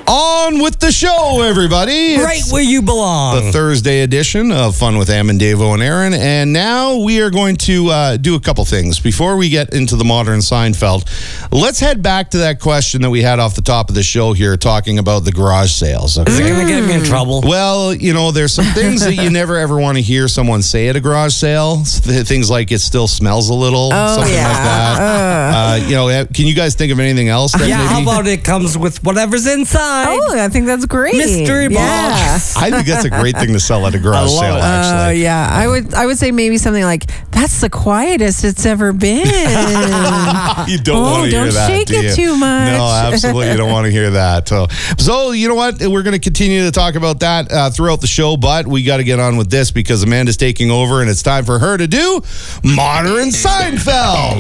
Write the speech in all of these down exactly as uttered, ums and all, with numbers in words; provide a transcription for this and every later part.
On with the show, everybody. Right It's where you belong. the Thursday edition of Fun with Am and Davo and Aaron. And now we are going to uh, do a couple things. Before we get into the modern Seinfeld, let's head back to that question that we had off the top of the show here, talking about the garage sales. Okay? Is it going to get me in trouble? Well, you know, there's some things that you never ever want to hear someone say at a garage sale. Th- Things like it still smells a little, Oh, something yeah. like that. Uh, you know, can you guys think of anything else? That Yeah, maybe? how about it comes with whatever's inside? Oh, I think that's great. Mystery Yeah. box. I think that's a great thing to sell at a garage I love sale, it. Oh actually. yeah, I would. I would say maybe something like, "That's the quietest it's ever been." You don't Oh, want to hear don't that, shake do it you? too much. No, absolutely, you don't want to hear that. So, so you know what? We're going to continue to talk about that uh, throughout the show, but we got to get on with this because Amanda's taking over, and it's time for her to do Modern Seinfeld.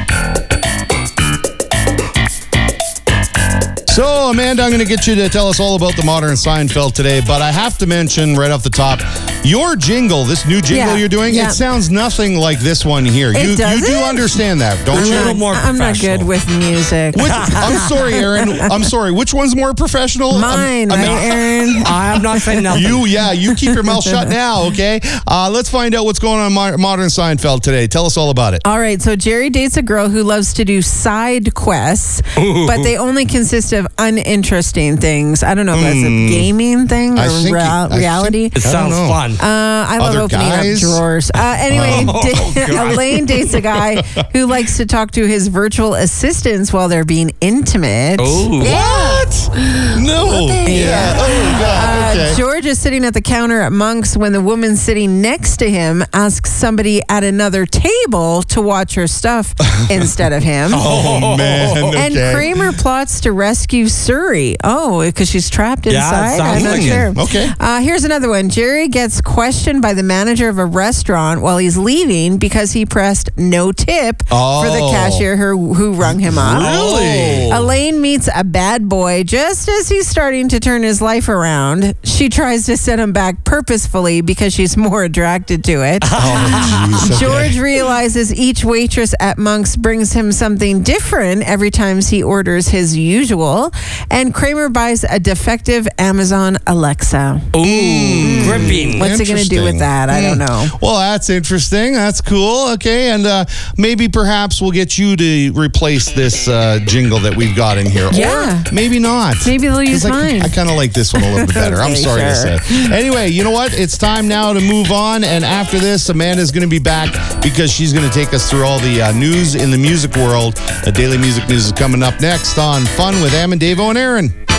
So, Amanda, I'm going to get you to tell us all about the Modern Seinfeld today, but I have to mention right off the top, your jingle, this new jingle Yeah, you're doing, yeah. it sounds nothing like this one here. It you, you do doesn't? understand that, don't A you? little more I'm not good professional. with music. Which, I'm sorry, Aaron. I'm sorry. Which one's more professional? Mine, I'm, I'm right, Aaron? I'm not saying nothing. You, yeah, you keep your mouth shut now, okay? Uh, let's find out what's going on in Mo- Modern Seinfeld today. Tell us all about it. All right, so Jerry dates a girl who loves to do side quests, but they only consist of uninteresting things. I don't know if that's a gaming thing I or think rea- it- I think- reality. It I don't sounds know. fun. Uh, I love Other opening guys? up drawers. Uh, anyway, Oh, da- God. Elaine dates a guy who likes to talk to his virtual assistants while they're being intimate. Ooh. What? No. Yeah. Oh, God. Uh, Okay. George is sitting at the counter at Monk's when the woman sitting next to him asks somebody at another table to watch her stuff instead of him. Oh, man. And Okay. Kramer plots to rescue Suri. Oh, because she's trapped Yeah, it inside? sounds I'm not like it. sure. Okay. Uh, here's another one. Jerry gets questioned by the manager of a restaurant while he's leaving because he pressed no tip for the Oh. cashier who, who rung him up. Really? Elaine meets a bad boy just as he's starting to turn his life around. She tries to set him back purposefully because she's more attracted to it. Oh, jeez. Okay. George realizes each waitress at Monk's brings him something different every time he orders his usual. And Kramer buys a defective Amazon Alexa. Ooh, gripping. What's he going to do with Interesting. that? I don't Hmm. know. Well, that's interesting. That's cool. Okay. And uh, maybe perhaps we'll get you to replace this uh, jingle that we've got in here. Yeah. Or maybe not. Maybe they'll use 'Cause I, mine. I kind of like this one a little bit better. I'm Okay, sorry to sure. say. Anyway, you know what? It's time now to move on. And after this, Amanda's going to be back because she's going to take us through all the uh, news in the music world. The Daily Music News is coming up next on Fun with Am and Davo and Aaron.